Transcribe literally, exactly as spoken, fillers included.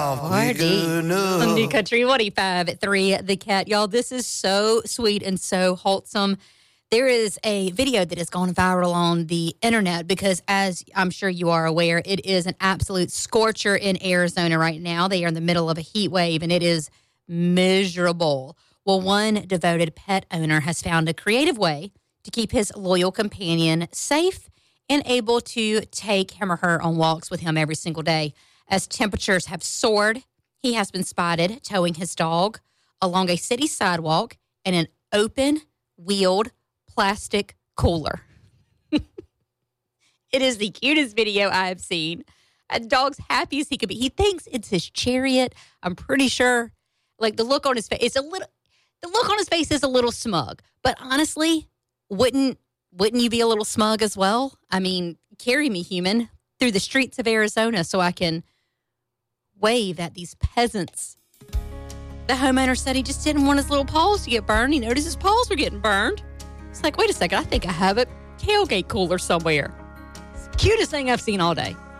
Party on New Country one oh five point three The Cat. Y'all, this is so sweet and so wholesome. There is a video that has gone viral on the internet because, as I'm sure you are aware, it is an absolute scorcher in Arizona right now. They are in the middle of a heat wave, and it is miserable. Well, one devoted pet owner has found a creative way to keep his loyal companion safe and able to take him or her on walks with him every single day. As temperatures have soared, he has been spotted towing his dog along a city sidewalk in an open-wheeled plastic cooler. It is the cutest video I have seen. A dog's happy as he could be. He thinks it's his chariot. I'm pretty sure. Like, the look on his face, it's a little, the look on his face is a little smug. But honestly, wouldn't wouldn't you be a little smug as well? I mean, carry me, human, through the streets of Arizona so I can wave at these peasants. The homeowner said he just didn't want his little paws to get burned. He noticed his paws were getting burned. It's like, wait a second, I think I have a tailgate cooler somewhere. It's the cutest thing I've seen all day.